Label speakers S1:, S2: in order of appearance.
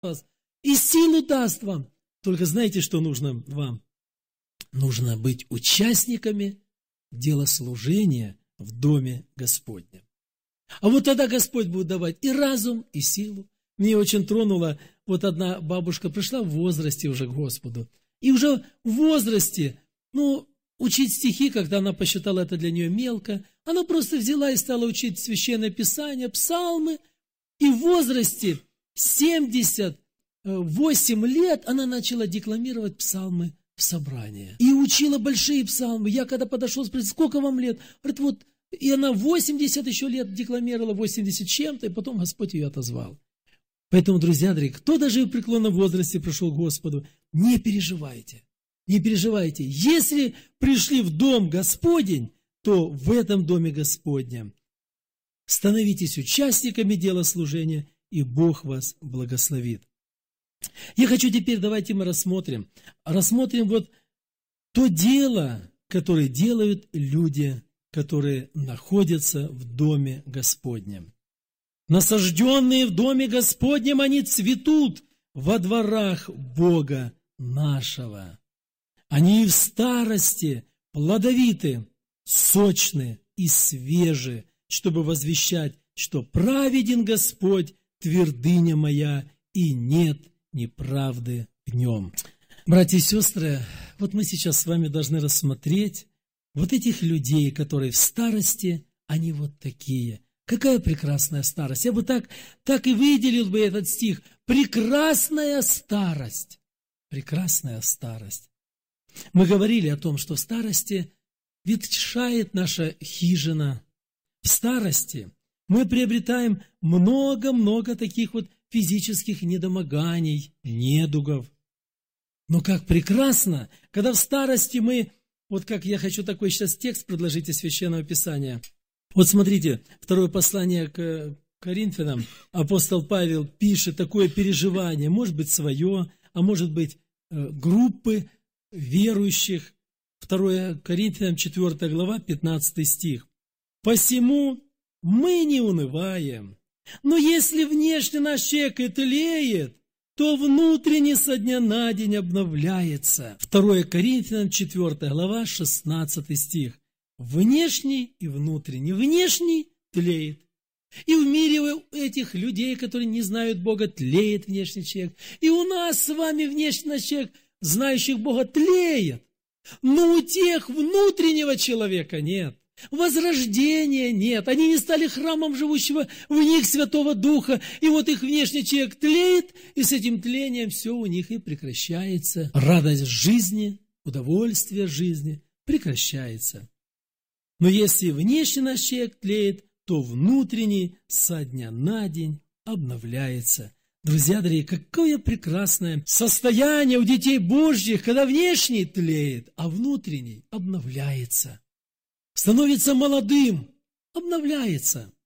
S1: вас и силу даст вам. Только знаете, что нужно вам? Нужно быть участниками дела служения в Доме Господнем. А вот тогда Господь будет давать и разум, и силу. Мне очень тронуло, вот одна бабушка пришла в возрасте уже к Господу. И уже в возрасте, учить стихи, когда она посчитала это для нее мелко, она просто взяла и стала учить Священное Писание, псалмы. И в возрасте 78 лет она начала декламировать псалмы в собрании. И учила большие псалмы. Я когда подошел, спросил, сколько вам лет? Говорит, вот, и она 80 еще лет декламировала, 80 чем-то, и потом Господь ее отозвал. Поэтому, друзья дорогие, кто даже в преклонном возрасте пришел к Господу, не переживайте, не переживайте. Если пришли в Дом Господень, то в этом Доме Господнем становитесь участниками дела служения, и Бог вас благословит. Я хочу теперь, давайте мы рассмотрим вот то дело, которое делают люди, которые находятся в Доме Господнем. Насажденные в Доме Господнем, они цветут во дворах Бога нашего. Они и в старости плодовиты, сочны и свежи, чтобы возвещать, что праведен Господь, твердыня моя, и нет неправды в нем. Братья и сестры, вот мы сейчас с вами должны рассмотреть вот этих людей, которые в старости, они вот такие. Какая прекрасная старость! Я бы так и выделил бы этот стих. Прекрасная старость! Прекрасная старость! Мы говорили о том, что в старости ветшает наша хижина. В старости мы приобретаем много-много таких вот физических недомоганий, недугов. Но как прекрасно, когда в старости мы, вот как я хочу такой сейчас текст предложить из Священного Писания. Вот смотрите, второе послание к Коринфянам, апостол Павел пишет такое переживание, может быть свое, а может быть группы верующих. 2 Коринфянам 4 глава, 15 стих. «Посему мы не унываем, но если внешне наш человек и тлеет, то внутренне со дня на день обновляется». 2 Коринфянам 4 глава, 16 стих. Внешний и внутренний. Внешний тлеет. И в мире у этих людей, которые не знают Бога, тлеет внешний человек. И у нас с вами внешний человек, знающих Бога, тлеет. Но у тех внутреннего человека нет. Возрождения нет. Они не стали храмом живущего в них Святого Духа. И вот их внешний человек тлеет, и с этим тлением все у них и прекращается. Радость жизни, удовольствие жизни прекращается. Но если внешний наш человек тлеет, то внутренний со дня на день обновляется. Друзья дорогие, какое прекрасное состояние у детей Божьих, когда внешний тлеет, а внутренний обновляется. Становится молодым, обновляется.